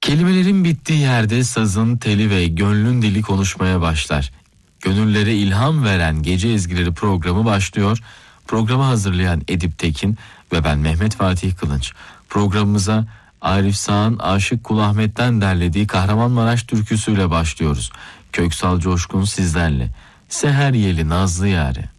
Kelimelerin bittiği yerde sazın teli ve gönlün dili konuşmaya başlar. Gönüllere ilham veren Gece Ezgileri programı başlıyor. Programı hazırlayan Edip Tekin ve ben Mehmet Fatih Kılınç. Programımıza Arif Sağ'ın Aşık Kul Ahmet'ten derlediği Kahramanmaraş türküsüyle başlıyoruz. Köksal Coşkun sizlerle. Seher yeli nazlı yâre.